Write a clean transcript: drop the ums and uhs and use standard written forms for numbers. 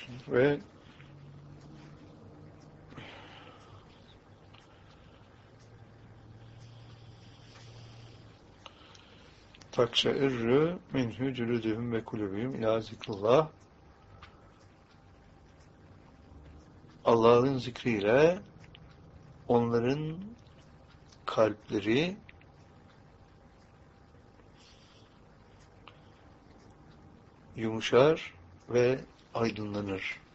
ve takşeirrü minhü cülüdühüm ve kulübühüm ila zikrullah. Allah'ın zikriyle onların kalpleri yumuşar ve aydınlanır.